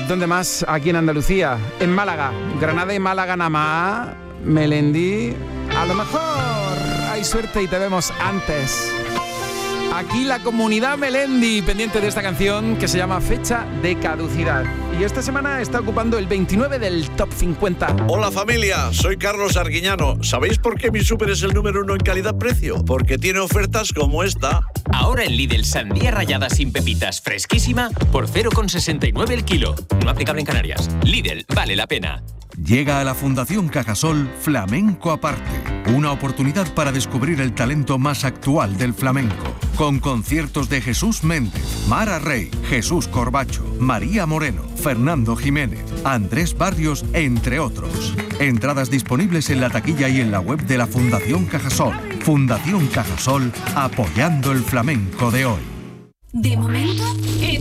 ¿Dónde más? Aquí en Andalucía, en Málaga. Granada y Málaga nada más. Melendi, a lo mejor hay suerte y te vemos antes. Aquí la comunidad Melendi, pendiente de esta canción que se llama Fecha de Caducidad. Y esta semana está ocupando el 29 del Top 50. Hola familia, soy Carlos Arguiñano. ¿Sabéis por qué mi súper es el número 1 en calidad-precio? Porque tiene ofertas como esta. Ahora en Lidl, sandía rallada sin pepitas fresquísima por 0,69 el kilo. No aplicable en Canarias. Lidl, vale la pena. Llega a la Fundación Cajasol Flamenco Aparte, una oportunidad para descubrir el talento más actual del flamenco, con conciertos de Jesús Méndez, Mara Rey, Jesús Corbacho, María Moreno, Fernando Jiménez, Andrés Barrios, entre otros. Entradas disponibles en la taquilla y en la web de la Fundación Cajasol. Fundación Cajasol, apoyando el flamenco de hoy. De momento,